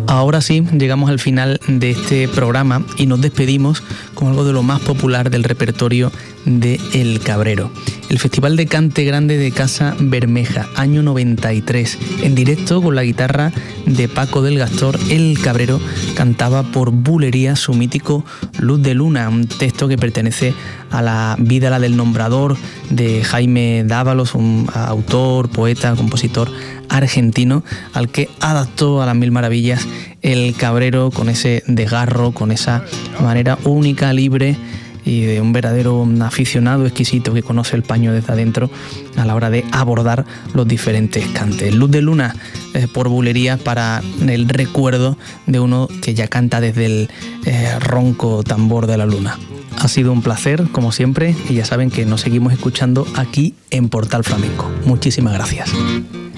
Ahora sí, llegamos al final de este programa y nos despedimos con algo de lo más popular del repertorio de El Cabrero. El Festival de Cante Grande de Casa Bermeja, año 93. En directo con la guitarra de Paco del Gastor, El Cabrero cantaba por bulería su mítico Luz de Luna, un texto que pertenece a la vida, la del nombrador de Jaime Dávalos, un autor, poeta, compositor argentino, al que adaptó a las mil maravillas El Cabrero, con ese desgarro, con esa manera única, libre y de un verdadero aficionado exquisito que conoce el paño desde adentro a la hora de abordar los diferentes cantes. Luz de Luna por bulería, para el recuerdo de uno que ya canta desde el ronco tambor de la luna. Ha sido un placer, como siempre, y ya saben que nos seguimos escuchando aquí en Portal Flamenco. Muchísimas gracias.